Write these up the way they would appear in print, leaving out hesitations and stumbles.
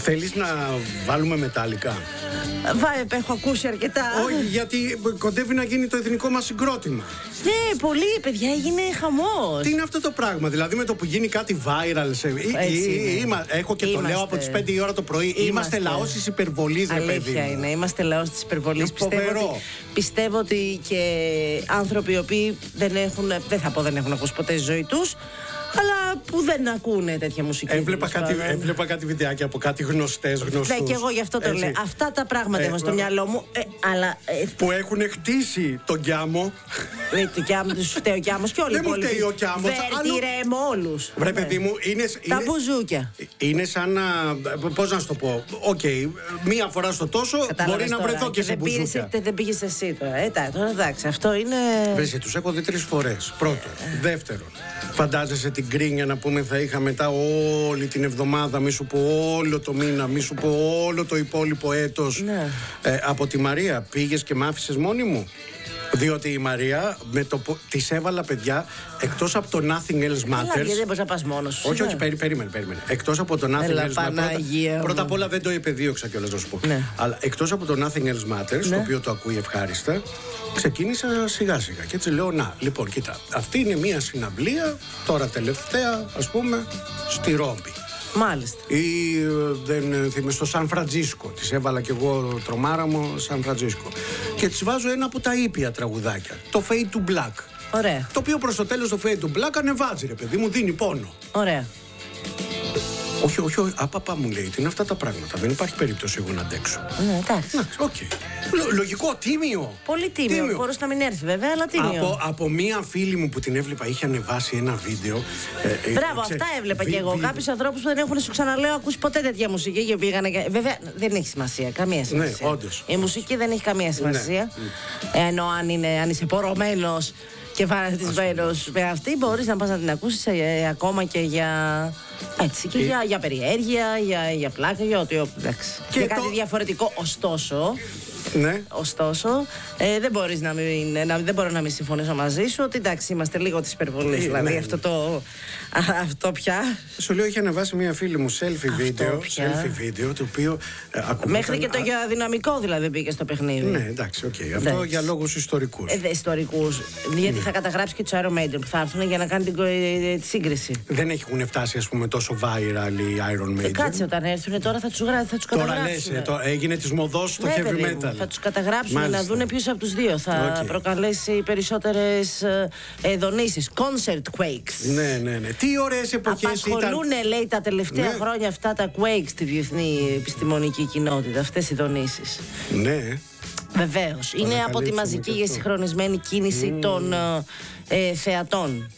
Θέλεις να βάλουμε μετάλλικα? Έχω ακούσει αρκετά. Όχι, γιατί κοντεύει να γίνει το εθνικό μας συγκρότημα. Ναι, πολύ, παιδιά, έγινε χαμός. Τι είναι αυτό το πράγμα, δηλαδή με το που γίνει κάτι viral έχω και το λέω από τις 5 η ώρα το πρωί. Είμαστε λαός της υπερβολής, ρε παιδί. Αλήθεια είναι, είμαστε λαός της υπερβολής. Πιστεύω ότι και άνθρωποι οι οποίοι δεν έχουν ακούσει ποτέ στη ζωή τους, αλλά που δεν ακούνε τέτοια μουσική. Έβλεπα κάτι βιντεάκια από κάτι γνωστούς. Ναι, και εγώ γι' αυτό το λέω. Αυτά τα πράγματα έχω στο μυαλό μου. Που έχουν χτίσει τον Κιάμο. Το Κιάμο, του φταίει ο Κιάμος και όλοι οι υπόλοιποι. Δεν μου φταίει ο Κιάμος. Βερτιρέμ όλους. Βρε παιδί μου, τα μπουζούκια. Είναι σαν να. Πώς να σου το πω. Οκ, μία φορά στο τόσο μπορεί να βρεθώ και σε μπουζούκια. Δεν πήγες εσύ τώρα. Τώρα εντάξει, αυτό είναι. Βρε, τους έχω δει 3 φορές. Πρώτον. Δεύτερον, φαντάζεσαι την κρίνια να πούμε θα είχα μετά όλη την εβδομάδα, μη σου πω όλο το μήνα, μη σου πω όλο το υπόλοιπο έτος. Ναι. Από τη Μαρία πήγες και μ' άφησες μόνη μου? Διότι η Μαρία της έβαλα, παιδιά, εκτός από το Nothing Else Matters. Γιατί δεν μπορείς να πας μόνος σου. Όχι, περίμενε. Εκτός από το Nothing Else Matters. Πρώτα απ' όλα δεν το επεδίωξα κιόλας, να σου πω. Ναι. Αλλά εκτός από το Nothing Else Matters, το οποίο το ακούει ευχάριστα, ξεκίνησα σιγά σιγά. Και έτσι λέω, λοιπόν, κοίτα, αυτή είναι μια συναυλία, τώρα τελευταία, ας πούμε, στη Ρώμη. Μάλιστα. Ή δεν θυμάμαι, στο Σαν Φραντζίσκο. Της έβαλα κι εγώ τρομάρα μου Σαν Φραντζίσκο. Και της βάζω ένα από τα ήπια τραγουδάκια. Το Fade to Black. Ωραία. Το οποίο προς το τέλος το Fade to Black ανεβάζει, ρε παιδί μου, δίνει πόνο. Ωραία. Όχι, απαπά μου λέει, τι είναι αυτά τα πράγματα. Δεν υπάρχει περίπτωση εγώ να αντέξω. Ναι, εντάξει. Οκ. Λογικό, τίμιο. Πολύ τίμιο. Μπορούσε να μην έρθει βέβαια, αλλά τίμιο. Από μία φίλη μου που την έβλεπα είχε ανεβάσει ένα βίντεο. Μπράβο, αυτά έβλεπα κι εγώ. Κάποιους ανθρώπους που δεν έχουν, σου ξαναλέω, ακούσει ποτέ τέτοια μουσική και πήγανε. Βέβαια δεν έχει σημασία. Καμία σημασία. Ναι, όντως. Η μουσική δεν έχει καμία σημασία. Ναι. Ενώ αν είσαι πορωμένος και φανατισμένος με αυτή, μπορείς να πας να την ακούσεις ακόμα και για. Έτσι, και για περιέργεια, για πλάκα, για ό,τι. Εντάξει. Και κάτι διαφορετικό, ωστόσο. Ναι. Ωστόσο, δεν μπορώ να μην συμφωνήσω μαζί σου ότι εντάξει, είμαστε λίγο της υπερβολής. Δηλαδή, αυτό πια. Σου λέω, είχε ανεβάσει μια φίλη μου selfie βίντεο, το οποίο ακούγονταν. Μέχρι και το για δυναμικό δηλαδή μπήκε στο παιχνίδι. Ναι, εντάξει, οκ. Αυτό για λόγους ιστορικούς. Ιστορικούς. Γιατί θα καταγράψει και τους Iron Maiden που θα έρθουν για να κάνει τη σύγκριση. Δεν έχουν φτάσει, ας πούμε, τόσο viral οι Iron Maiden. Κάτσε, όταν έρθουν τώρα θα τους καταγράψουν. Τώρα λες, έγινε της μοδός στο heavy metal. Θα τους καταγράψουν να δουν ποιος από τους δύο θα προκαλέσει περισσότερες δονήσεις. Concert quakes. Ναι. Τι ωραίες εποχές ήταν. Απασχολούν, λέει, τα τελευταία χρόνια αυτά τα quakes στη διεθνή επιστημονική κοινότητα, αυτές οι δονήσεις. Ναι. Βεβαίως. Είναι από τη μαζική και συγχρονισμένη κίνηση των θεατών.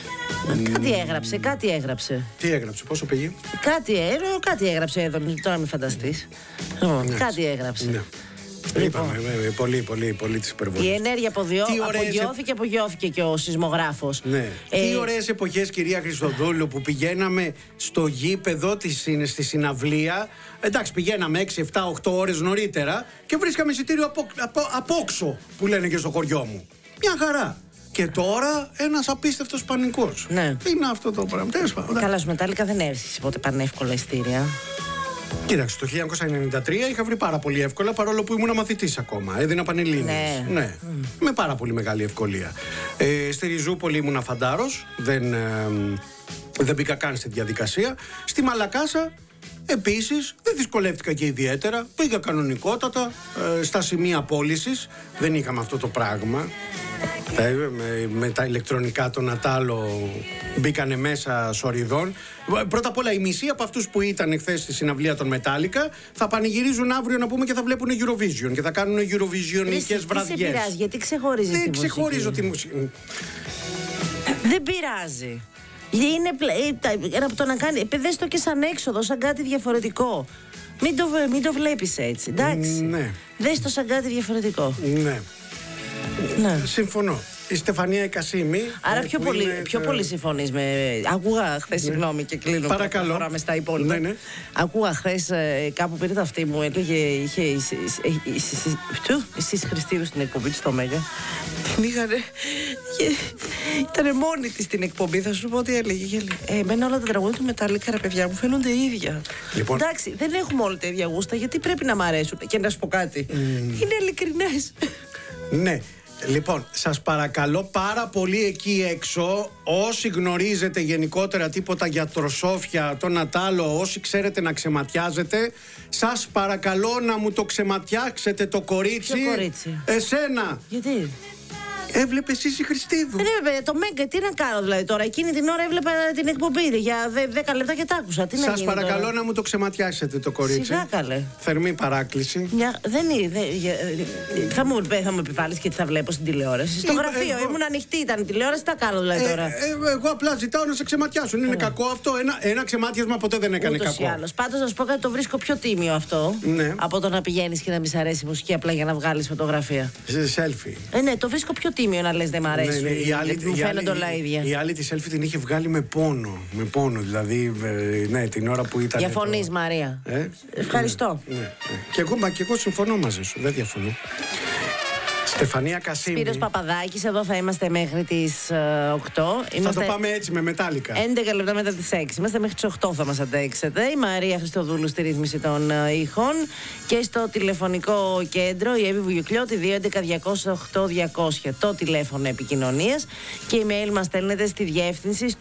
Κάτι έγραψε. Τι έγραψε, πόσο πήγε? Κάτι έγραψε εδώ, τώρα μην φανταστείς. Κάτι έγραψε. Ναι. Είπαμε, πολύ της υπερβολής. Η ενέργεια απογειώθηκε και ο σεισμογράφος. Ναι. Τι ωραίες εποχές, κυρία Χριστοδούλου, που πηγαίναμε στο γήπεδο στη συναυλία. Εντάξει, πηγαίναμε 6, 7, 8 ώρες νωρίτερα και βρίσκαμε εισιτήριο απόξω, που λένε και στο χωριό μου. Μια χαρά. Και τώρα ένας απίστευτος πανικός. Ναι. Τι είναι αυτό το πράγμα? Καλά, σου μετάλλικα δεν έρθεις ποτέ πανεύκολα ειστήρια. Κοίταξε, το 1993 είχα βρει πάρα πολύ εύκολα, παρόλο που ήμουν μαθητής ακόμα. Έδινα πανελλήνιες. Ναι. Με πάρα πολύ μεγάλη ευκολία. Στη Ριζούπολη ήμουν φαντάρος. Δεν μπήκα καν στη διαδικασία. Στη Μαλακάσα επίσης δεν δυσκολεύτηκα και ιδιαίτερα. Πήγα κανονικότατα στα σημεία πώλησης. Δεν είχαμε αυτό το πράγμα. Με τα ηλεκτρονικά των Ατάλο μπήκανε μέσα σοριδών. Πρώτα απ' όλα, οι μισοί από αυτούς που ήταν χθες στη συναυλία των Metallica θα πανηγυρίζουν αύριο, να πούμε, και θα βλέπουν Eurovision και θα κάνουν Eurovisionικές βραδιές. Δεν πειράζει, γιατί ξεχωρίζεις τη μουσική? Δεν ξεχωρίζω τη μουσική. Δεν πειράζει. Είναι από το να κάνει. Δες το και σαν έξοδο, σαν κάτι διαφορετικό. Μην το βλέπεις έτσι, εντάξει. Ναι. Δες το σαν κάτι διαφορετικό. Ναι. Συμφωνώ. η Στεφανία Κασίμη. Άρα πιο πολύ συμφωνείς με. Άκουγα χθες, συγγνώμη και κλείνω. Παρακαλώ. Προχωράμε στα υπόλοιπα. Ναι. Άκουγα χθες κάπου πήρε το αυτή μου, έλεγε. Εσείς Χριστίδου στην εκπομπή της στο Μέγα. Την είχανε. Ήταν μόνη της στην εκπομπή, θα σου πω τι έλεγε. Εμένα όλα τα τραγούδια του Μετάλλικα, ρε παιδιά, μου φαίνονται ίδια. Λοιπόν. Εντάξει, δεν έχουμε όλα τα ίδια γούστα, γιατί πρέπει να μ' αρέσουν. Και να σου πω κάτι. Είναι ειλικρινές. Ναι. Λοιπόν, σας παρακαλώ πάρα πολύ εκεί έξω, όσοι γνωρίζετε γενικότερα τίποτα για τροσόφια, το Νατάλο, όσοι ξέρετε να ξεματιάζετε, σας παρακαλώ να μου το ξεματιάξετε το κορίτσι. Ποιο κορίτσι? Εσένα. Γιατί? Έβλεπε εσύ η Χριστίδου. Δεν έβλεπε το Μέγκα, τι να κάνω δηλαδή τώρα. Εκείνη την ώρα έβλεπα την εκπομπή για 10 λεπτά και τ' άκουσα. Τι να γίνει? Σας παρακαλώ τώρα? Να μου το ξεματιάσετε το κορίτσι. Σιγά καλέ. Θερμή παράκληση. Δεν είναι. Θα μου επιβάλλεις και τι θα βλέπω στην τηλεόραση. Στο γραφείο ήμουν ανοιχτή, ήταν τηλεόραση, τι θα κάνω δηλαδή τώρα. Εγώ απλά ζητάω να σε ξεματιάσουν. Είναι κακό αυτό. Ένα ξεμάτιασμα ποτέ δεν έκανε κακό. Πάντως να σου πω κάτι, το βρίσκω πιο τίμιο αυτό. Ναι. Από το να πηγαίνεις και να μη σ' αρέσει η μουσική απλά για να βγάλεις φωτογραφία. Selfie. Ναι, το βρίσκω πιο τίμιο να λες δεν μ' αρέσει. Ναι, μου φαίνονται όλα ίδια. Η άλλη τη selfie την είχε βγάλει με πόνο. Με πόνο, δηλαδή. Ναι, την ώρα που ήταν. Διαφωνείς, Μαρία. Ευχαριστώ. Ναι. Και εγώ συμφωνώ μαζί σου. Δεν διαφωνώ. Στεφανία Κασίμη. Σπύρος Παπαδάκης, εδώ θα είμαστε μέχρι τις 8. Θα το πάμε έτσι με Μετάλλικα. 11 λεπτά μετά τις 6. Είμαστε μέχρι τις 8 θα μας αντέξετε. Η Μαρία Χριστοδούλου στη ρύθμιση των ήχων. Και στο τηλεφωνικό κέντρο η Εύη Βουγιουκλιώτη 211-208-200. Το τηλέφωνο επικοινωνίας. Και η mail μας στέλνετε στη διεύθυνση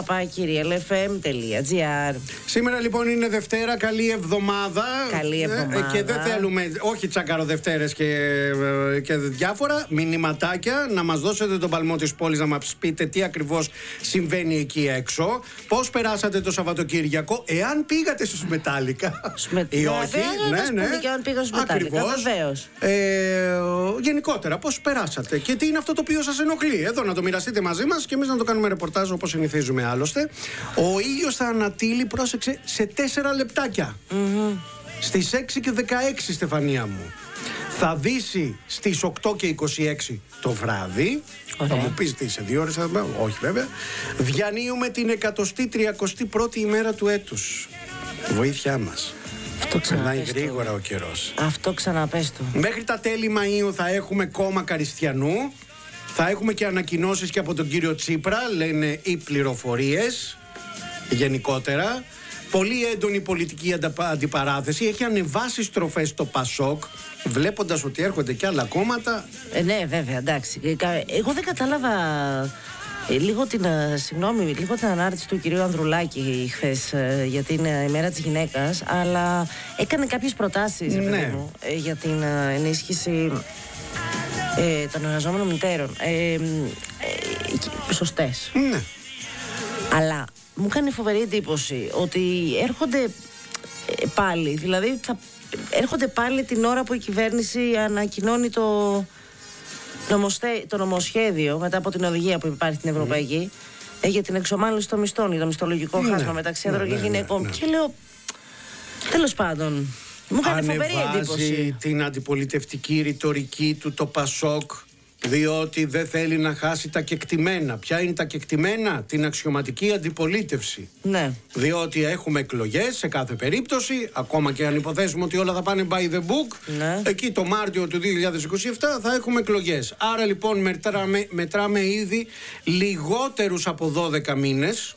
studio@realfm.gr. Σήμερα λοιπόν είναι Δευτέρα. Καλή εβδομάδα. Καλή εβδομάδα. Και δεν θέλουμε, όχι τσακαροδευτέρες και διάφορα μηνυματάκια, να μας δώσετε τον παλμό της πόλης, να μας πείτε τι ακριβώς συμβαίνει εκεί έξω, πώς περάσατε το Σαββατοκύριακο, εάν πήγατε στους Μετάλλικα ή όχι. Ναι. Και αν πήγα στους Μετάλλικα, βεβαίως. Γενικότερα, πώς περάσατε και τι είναι αυτό το οποίο σας ενοχλεί. Εδώ να το μοιραστείτε μαζί μας και εμείς να το κάνουμε ρεπορτάζ όπως συνηθίζουμε άλλωστε. Ο ήλιος θα ανατείλει, πρόσεξε, σε 4 λεπτάκια. Στις 6 και 16, Στεφανία μου. Θα δύσει στις 8 και 26 το βράδυ. Θα μου πεις τι είσαι 2 ώρες, όχι βέβαια. Διανύουμε την 131η ημέρα του έτους. Βοήθειά μας. Περνάει γρήγορα ο καιρός. Αυτό ξαναπες το. Μέχρι τα τέλη Μαΐου θα έχουμε κόμμα Καριστιανού. Θα έχουμε και ανακοινώσεις και από τον κύριο Τσίπρα, λένε οι πληροφορίες γενικότερα. Πολύ έντονη πολιτική αντιπαράθεση. Έχει ανεβάσει στροφές το Πασόκ, βλέποντας ότι έρχονται και άλλα κόμματα. Ναι, βέβαια, εντάξει. Εγώ δεν κατάλαβα λίγο την ανάρτηση του κυρίου Ανδρουλάκη χθες για την ημέρα της γυναίκας, αλλά έκανε κάποιες προτάσεις για την ενίσχυση των εργαζόμενων μητέρων. Σωστές. Ναι. Αλλά μου κάνει φοβερή εντύπωση ότι έρχονται πάλι, δηλαδή έρχονται πάλι την ώρα που η κυβέρνηση ανακοινώνει το νομοσχέδιο μετά από την οδηγία που υπάρχει στην Ευρωπαϊκή για την εξομάλυνση των μισθών, για το μισθολογικό χάσμα μεταξύ άνδρων και γυναικών. Και λέω, τέλος πάντων, μου κάνει φοβερή εντύπωση. Ανεβάζει την αντιπολιτευτική ρητορική του το Πασόκ, διότι δεν θέλει να χάσει τα κεκτημένα. Ποια είναι τα κεκτημένα? Την αξιωματική αντιπολίτευση. Ναι. Διότι έχουμε εκλογές σε κάθε περίπτωση, ακόμα και αν υποθέσουμε ότι όλα θα πάνε by the book. Ναι. Εκεί το Μάρτιο του 2027 θα έχουμε εκλογές. Άρα λοιπόν μετράμε ήδη λιγότερους από 12 μήνες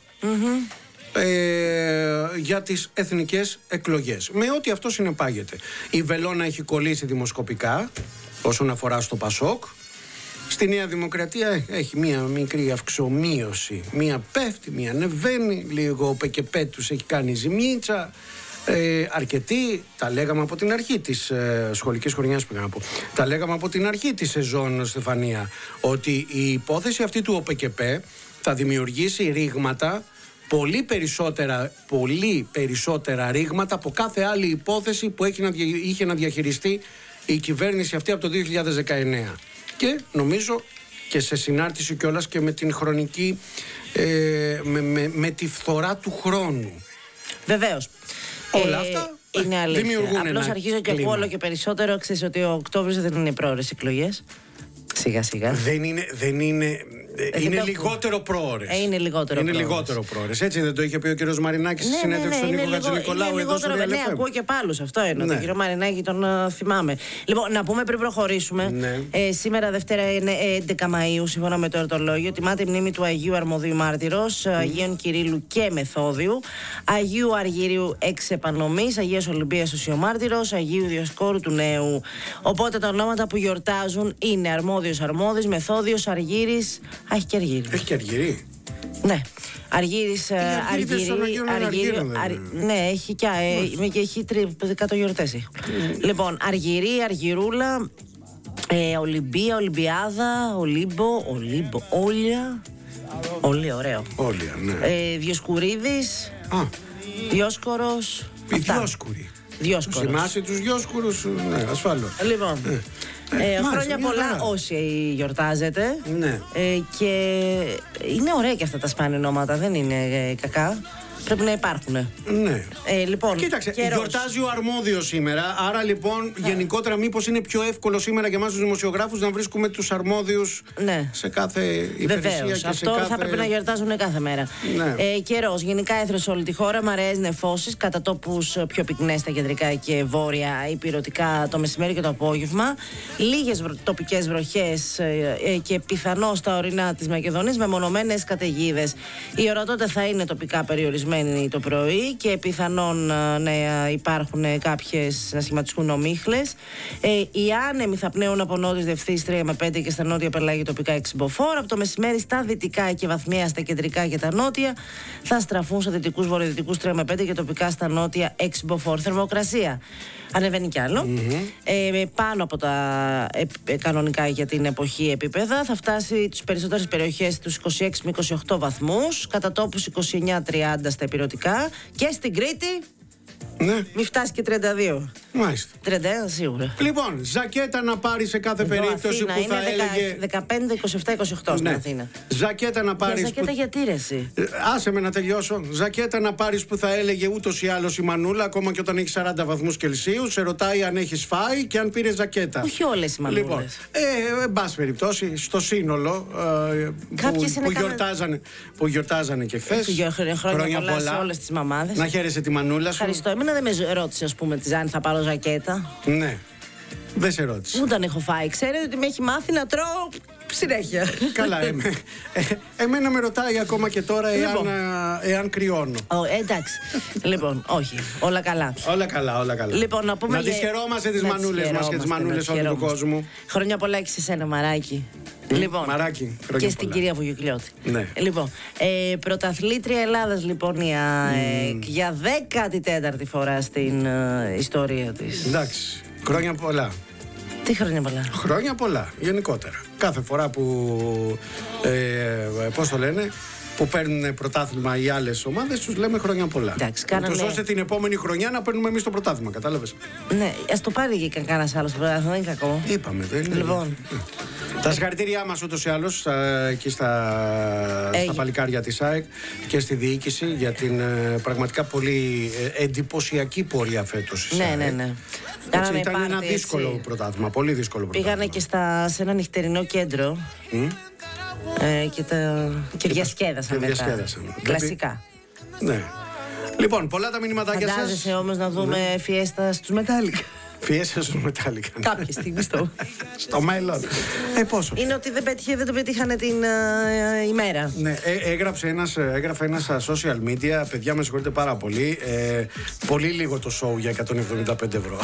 για τις εθνικές εκλογές. Με ό,τι αυτό συνεπάγεται. Η Βελόνα έχει κολλήσει δημοσκοπικά όσον αφορά στο Πασόκ. Στη Νέα Δημοκρατία έχει μία μικρή αυξομείωση. Μία πέφτει, μία ανεβαίνει. Λίγο ο ΠΚΠ τους έχει κάνει ζημίτσα. Αρκετοί, τα λέγαμε από την αρχή της σχολικής χρονιάς, πήγα να πω. Τα λέγαμε από την αρχή της σεζόν, Στεφανία, ότι η υπόθεση αυτή του ΟΠΚΠ θα δημιουργήσει ρήγματα, πολύ περισσότερα ρήγματα από κάθε άλλη υπόθεση που είχε να διαχειριστεί η κυβέρνηση αυτή από το 2019. Και νομίζω και σε συνάρτηση κιόλας και με την χρονική, με τη φθορά του χρόνου. Βεβαίως. Όλα αυτά είναι αλήθεια. δημιουργούν απλώς αρχίζω και ακούω όλο και περισσότερο, ξέρεις ότι ο Οκτώβρης δεν είναι πρόωρες εκλογές. Σιγά σιγά. Δεν είναι. Είναι λιγότερο πρόωρες. Είναι λιγότερο πρόωρες. Έτσι δεν το είχε πει ο κύριος Μαρινάκης στη συνέντευξη στον Νίκο Χατζηνικολάου εδώ στο Real FM. Ναι, ακούω και πάλους. Αυτό είναι. Τον κύριο Μαρινάκη τον θυμάμαι. Λοιπόν, να πούμε πριν προχωρήσουμε. Σήμερα Δευτέρα είναι 11 Μαΐου, σύμφωνα με το εορτολόγιο. Τιμάται η μνήμη του Αγίου Αρμοδίου Μάρτυρος, Αγίων Κυρίλλου και Μεθόδιου, Αγίου Αργυρίου εξ επανομής, Αγίας Ολυμπίας Οσιομάρτυρος, Αγίου Διοσκόρου του Νέου. Οπότε τα ονόματα που γιορτάζουν είναι Αρμόδιος Αρμόδης, Μεθόδιος, Αργύρης. Έχει και Αργύρη. Έχει και Αργύρη. Ναι. Αργύρης, ναι, έχει και έχει 100 γιορτές. Λοιπόν, Αργυρή, Αργυρούλα, Ολυμπία, Ολυμπιάδα, Ολύμπο, Όλια. Όλια, ωραίο. Όλια, ναι. Διοσκουρίδης, Διόσκορος. Διόσκουροι. Θυμάσαι τους Διόσκουρους, ναι, ασφαλώς. Λοιπόν. Χρόνια πολλά όσοι γιορτάζετε. Ναι. Και είναι ωραία και αυτά τα σπάνια ονόματα, δεν είναι κακά. Πρέπει να υπάρχουν. Ναι. Λοιπόν, κοίταξε, γιορτάζει ο Αρμόδιος σήμερα. Άρα λοιπόν, γενικότερα, μήπως είναι πιο εύκολο σήμερα για εμάς τους δημοσιογράφους να βρίσκουμε τους αρμόδιους σε κάθε υπηρεσία. Βεβαίως. Και αυτό θα πρέπει να γιορτάζουν κάθε μέρα. Ναι. Καιρός. Γενικά έθρος σε όλη τη χώρα. Μαραιές νεφώσεις. Κατά τόπους πιο πυκνές στα κεντρικά και βόρεια, υπηρετικά το μεσημέρι και το απόγευμα. Λίγες τοπικές βροχές και πιθανώς στα ορεινά της Μακεδονίας με μονομένες καταιγίδες. Η ορατότητα θα είναι τοπικά περιορισμένη το πρωί και πιθανόν να υπάρχουν κάποιες, να σχηματιστούν ομίχλες. Οι άνεμοι θα πνέουν από νότιες διευθύνσεις 3 με 5 και στα νότια πελάγια τοπικά 6 μποφόρ. Από το μεσημέρι στα δυτικά και βαθμιαία στα κεντρικά και τα νότια θα στραφούν στα δυτικούς βορειοδυτικούς 3 με 5 και τοπικά στα νότια 6 μποφόρ. Θερμοκρασία ανεβαίνει κι άλλο. Πάνω από τα κανονικά για την εποχή επίπεδα. Θα φτάσει τις περισσότερες περιοχές τους 26 με 28 βαθμούς. Κατά τόπους 29-30 στα ηπειρωτικά. Και στην Κρήτη μη φτάσει και 32. Μάλιστα. 31 σίγουρα. Λοιπόν, ζακέτα να πάρει σε κάθε περίπτωση Αθήνα, που θα έλεγε. 15, 27, 28 στην Αθήνα. Ζακέτα να πάρει. Ζακέτα για τήρεση. Άσε με να τελειώσω. Ζακέτα να πάρει που θα έλεγε ούτως ή άλλως η Μανούλα, ακόμα και όταν έχει 40 βαθμούς Κελσίου, σε ρωτάει αν έχει φάει και αν πήρε ζακέτα. Όχι όλες οι Μανούλες. Λοιπόν, εν πάση περιπτώσει, στο σύνολο που γιορτάζανε και χθες. Χρόνια πολλά σε όλες τις μαμάδες. Να χαίρεσαι τη Μανούλα σου. Ευχαριστώ. Εμένα δεν με ρώτησε, ας πούμε, τη Ζάνη, θα πάρω ζακέτα. Ναι. Δεν σε ρώτησε. Ούτε αν έχω φάει. Ξέρετε ότι με έχει μάθει να τρώω συνέχεια. Καλά, εμένα με ρωτάει ακόμα και τώρα εάν κρυώνω. Εντάξει. Λοιπόν, όχι. Όλα καλά. Όλα καλά. Λοιπόν, να τις χαιρόμαστε τις μανούλες μας και τις μανούλες όλου του κόσμου. Χρόνια πολλά και σε σένα, Μαράκι. Λοιπόν, Μαράκι, και στην κυρία Βουγιουκλιώτη. Ναι. Λοιπόν, πρωταθλήτρια Ελλάδας λοιπόν για 14η φορά στην ιστορία της. Εντάξει, χρόνια πολλά. Τι χρόνια πολλά? Χρόνια πολλά, γενικότερα. Κάθε φορά που, πώς το λένε, που παίρνουν πρωτάθλημα οι άλλες ομάδες, τους λέμε χρόνια πολλά. Εντάξει, κάνανε... ώστε την επόμενη χρονιά να παίρνουμε εμείς το πρωτάθλημα, κατάλαβες. Ναι, ας το πάρει και κανένας άλλος το πρωτάθλημα, δεν είναι κακό. Είπαμε, δεν είναι. Λοιπόν. Τα συγχαρητήριά μας ούτως ή άλλως εκεί στα παλικάρια της ΑΕΚ και στη διοίκηση για την πραγματικά πολύ εντυπωσιακή πορεία φέτος. Ναι. Ήταν ένα δύσκολο πρωτάθλημα, πολύ δύσκολο πρωτάθλημα. Πήγανε και σε ένα νυχτερινό κέντρο και διασκέδασαν μετά. Κλασικά. Ναι. Λοιπόν, πολλά τα μηνύματάκια σας. Φαντάζεσαι όμως να δούμε φιέστα στους Μετάλλικα. Φιέστα στους Μετάλλικα. Κάποια στιγμή στο μέλλον. Πόσο. Είναι ότι δεν το πετύχανε την ημέρα. Ναι, έγραφε ένας στα social media, παιδιά με συγχωρείτε πάρα πολύ, πολύ λίγο το show για 175 ευρώ.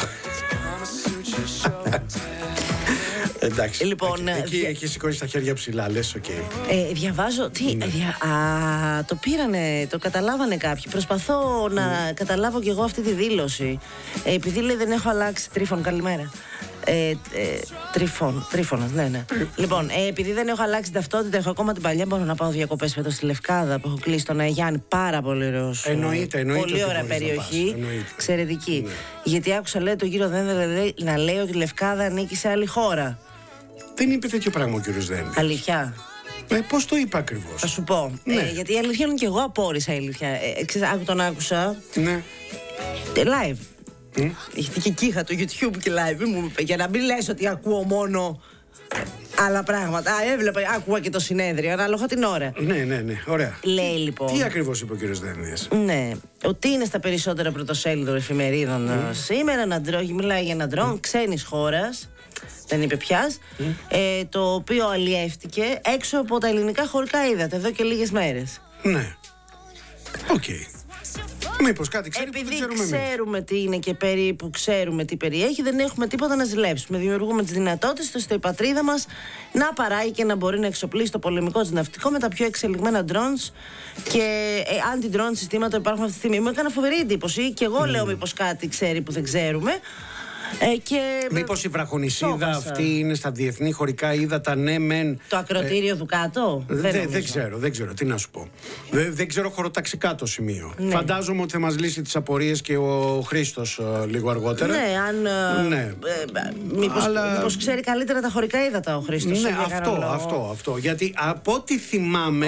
Εντάξει. Λοιπόν, εκεί σηκώνει τα χέρια ψηλά, λες, οκ. Διαβάζω. Το πήρανε, το καταλάβανε κάποιοι. Προσπαθώ να καταλάβω κι εγώ αυτή τη δήλωση. Επειδή λέει δεν έχω αλλάξει. Τρίφων, καλημέρα. Τρίφωνας, ναι. Λοιπόν, επειδή δεν έχω αλλάξει ταυτότητα, έχω ακόμα την παλιά. Μπορώ να πάω διακοπές φέτος στη Λευκάδα που έχω κλείσει τον Αγιάννη. Πάρα πολύ ωραίος. Εννοείται. Πολύ ωραία περιοχή. Εξαιρετική. Γιατί άκουσα, λέει, τον κύριο Δένδελ να λέει ότι η Λευκάδα ανήκει σε άλλη χώρα. Δεν είπε τέτοιο πράγμα ο κύριος Δένδελ. Αλήθεια. Πώς το είπα ακριβώς? Θα σου πω. Ναι. Γιατί η αλήθεια είναι και εγώ απόρρισα, η αλήθεια. Τον άκουσα. Ναι. Live. Γιατί και εκεί είχα το YouTube και live μου είπε, για να μην λες ότι ακούω μόνο Άλλα πράγματα. Έβλεπα, άκουγα και το συνέδριο, ανάλογα την ώρα. Ναι, ωραία. Λέει λοιπόν. Τι ακριβώς είπε ο κύριος Δένδιας? Ναι, ότι είναι στα περισσότερα πρωτοσέλιδων εφημερίδων σήμερα. Μιλάει για έναν ντρόν ξένης χώρας. Δεν είπε ποιας. Το οποίο αλλιεύτηκε έξω από τα ελληνικά χωρικά ύδατα εδώ και λίγες μέρες. Ναι. Οκ. Μήπως κάτι ξέρει που δεν ξέρουμε εμείς. Ξέρουμε τι είναι και περίπου ξέρουμε τι περιέχει, δεν έχουμε τίποτα να ζηλέψουμε. Δημιουργούμε τις δυνατότητες ώστε η πατρίδα μας να παράγει και να μπορεί να εξοπλίσει το πολεμικό της ναυτικό με τα πιο εξελιγμένα drones και anti-drone συστήματα που υπάρχουν αυτή τη στιγμή. Μου έκανε φοβερή εντύπωση και εγώ λέω μήπως κάτι ξέρει που δεν ξέρουμε. Μήπως η βραχονησίδα αυτή είναι στα διεθνή χωρικά ύδατα? Ναι, μεν. Το ακροτήριο του κάτω. Δεν ξέρω, τι να σου πω. Δεν ξέρω χωροταξικά το σημείο. Ναι. Φαντάζομαι ότι θα μας λύσει τις απορίες και ο Χρήστος λίγο αργότερα. Ναι, μήπως ξέρει καλύτερα τα χωρικά ύδατα ο Χρήστος. Ναι, αυτό. Γιατί από ό,τι θυμάμαι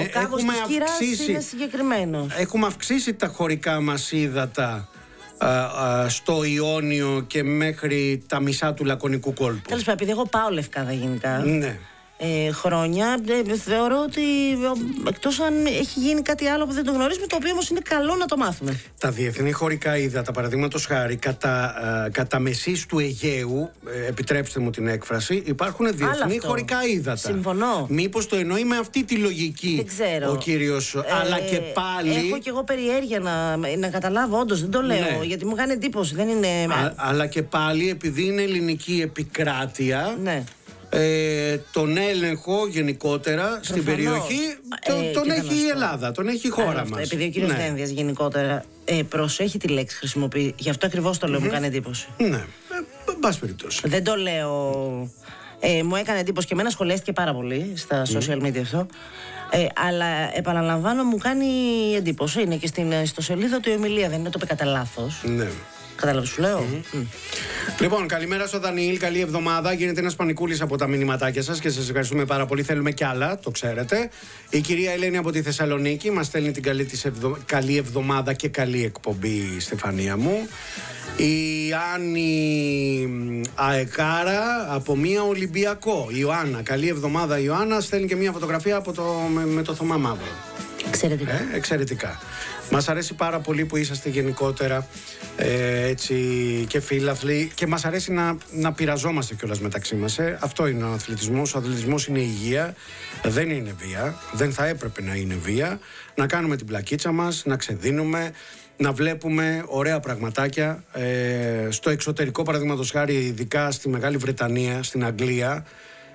έχουμε αυξήσει τα χωρικά μας ύδατα στο Ιόνιο και μέχρι τα μισά του Λακωνικού κόλπου. Τέλος πάντων, επειδή εγώ πάω Λευκάδα γενικά ναι. Χρόνια, θεωρώ ότι εκτός αν έχει γίνει κάτι άλλο που δεν το γνωρίζουμε, το οποίο όμως είναι καλό να το μάθουμε. Τα διεθνή χωρικά ύδατα, παραδείγματος χάρη, κατά μεσής του Αιγαίου, επιτρέψτε μου την έκφραση, υπάρχουν διεθνή χωρικά ύδατα. Συμφωνώ. Μήπως το εννοεί με αυτή τη λογική ο κύριος, αλλά και πάλι. Έχω κι εγώ περιέργεια να καταλάβω, όντως δεν το λέω, ναι. Γιατί μου κάνει εντύπωση. Δεν είναι... αλλά και πάλι, επειδή είναι ελληνική επικράτεια. Ναι. Τον έλεγχο γενικότερα στην περιοχή τον έχει η Ελλάδα, τον έχει η χώρα μας. Επειδή ο κύριος Δένδιας γενικότερα προσέχει τη λέξη χρησιμοποιεί, γι' αυτό ακριβώς το λέω, μου κάνει εντύπωση. Ναι, πάση περιπτώσει. Δεν το λέω, μου έκανε εντύπωση και εμένα, σχολιάστηκε πάρα πολύ στα social media αυτό. Αλλά επαναλαμβάνω, μου κάνει εντύπωση. Είναι και στην ιστοσελίδα του η ομιλία, δεν είναι, το είπε κατά λάθος. Ναι. Κατάλαβες σου λέω. Λοιπόν, καλημέρα στο Δανιήλ, καλή εβδομάδα. Γίνεται ένας πανικούλης από τα μηνυματάκια σας και σας ευχαριστούμε πάρα πολύ. Θέλουμε κι άλλα, το ξέρετε. Η κυρία Ελένη από τη Θεσσαλονίκη μας στέλνει την καλή εβδομάδα και καλή εκπομπή, Στεφανία μου. Η Άννη Αεκάρα από μία Ολυμπιακό. Η Ιωάννα, καλή εβδομάδα Ιωάννα, στέλνει και μία φωτογραφία με το Θωμά Μαύρο. Εξαιρετικά. Εξαιρετικά. Μας αρέσει πάρα πολύ που είσαστε γενικότερα έτσι και φίλαθλοι και μας αρέσει να πειραζόμαστε κιόλας μεταξύ μας. Αυτό είναι ο αθλητισμός. Ο αθλητισμός είναι υγεία, δεν είναι βία, δεν θα έπρεπε να είναι βία. Να κάνουμε την πλακίτσα μας, να ξεδίνουμε, να βλέπουμε ωραία πραγματάκια. Στο εξωτερικό, παραδείγματος χάρη, ειδικά στη Μεγάλη Βρετανία, στην Αγγλία,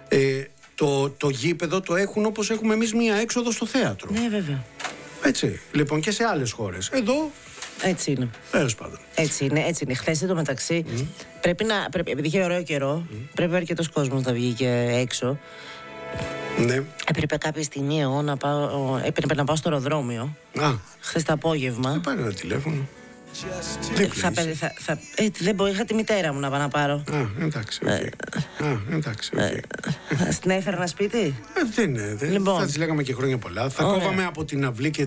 το γήπεδο το έχουν όπως έχουμε εμείς μία έξοδο στο θέατρο. Ναι, βέβαια. Έτσι, λοιπόν, και σε άλλες χώρες. Εδώ. Έτσι είναι. Τέλος πάντων. Έτσι είναι. Χθες εντωμεταξύ, επειδή είχε ωραίο καιρό, πρέπει αρκετός κόσμος να βγει και έξω. Ναι. Έπρεπε κάποια στιγμή εγώ να πάω στο αεροδρόμιο. Χθες το απόγευμα. Πάρε ένα τηλέφωνο. Δεν μπορώ, είχα τη μητέρα μου να πάω να πάρω. Εντάξει, οκ. Την έφερα σπίτι. Δεν είναι. Λοιπόν. Θα της λέγαμε και χρόνια πολλά. Θα κόβαμε από την αυλή και